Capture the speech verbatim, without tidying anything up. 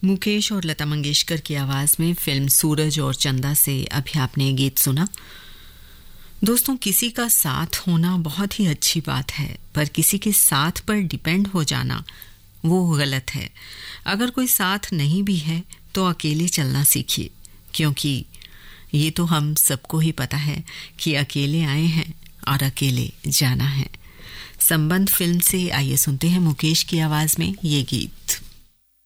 मुकेश और लता मंगेशकर की आवाज में फिल्म सूरज और चंदा से अभी आपने गीत सुना। दोस्तों, किसी का साथ होना बहुत ही अच्छी बात है, पर किसी के साथ पर डिपेंड हो जाना वो गलत है। अगर कोई साथ नहीं भी है तो अकेले चलना सीखिए, क्योंकि ये तो हम सबको ही पता है कि अकेले आए हैं और अकेले जाना है। संबंध फिल्म से आइए सुनते हैं मुकेश की आवाज में ये गीत।